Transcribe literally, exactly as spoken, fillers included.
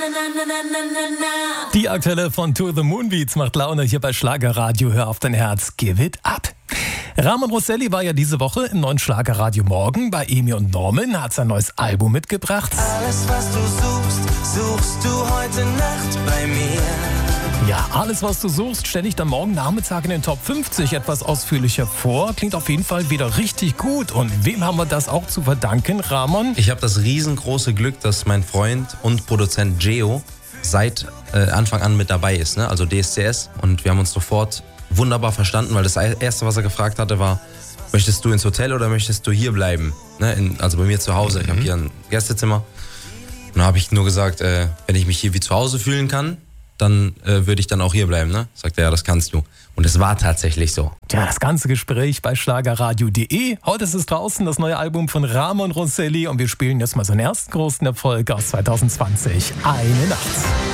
Die aktuelle von To The Moon Beats macht Laune hier bei Schlagerradio. Hör auf dein Herz, give it up. Ramon Rosselli war ja diese Woche im neuen Schlagerradio Morgen bei Emi und Norman, hat sein neues Album mitgebracht. Alles, was du suchst, suchst du heute Nacht bei mir. Ja, alles, was du suchst, stelle ich dann morgen Nachmittag in den Top fünfzig etwas ausführlicher vor. Klingt auf jeden Fall wieder richtig gut. Und wem haben wir das auch zu verdanken, Ramon? Ich habe das riesengroße Glück, dass mein Freund und Produzent Geo seit äh, Anfang an mit dabei ist, ne? Also D S C S. Und wir haben uns sofort wunderbar verstanden, weil das Erste, was er gefragt hatte, war, möchtest du ins Hotel oder möchtest du hier bleiben? Ne? In, also bei mir zu Hause. Ich habe hier ein Gästezimmer. Und da habe ich nur gesagt, äh, wenn ich mich hier wie zu Hause fühlen kann, dann äh, würde ich dann auch hier bleiben, ne? Sagt er, ja, das kannst du. Und es war tatsächlich so. Ja, das ganze Gespräch bei schlagerradio punkt de. Heute ist es draußen, das neue Album von Ramon Rosselli. Und wir spielen jetzt mal seinen ersten großen Erfolg aus zwanzig zwanzig. Eine Nacht.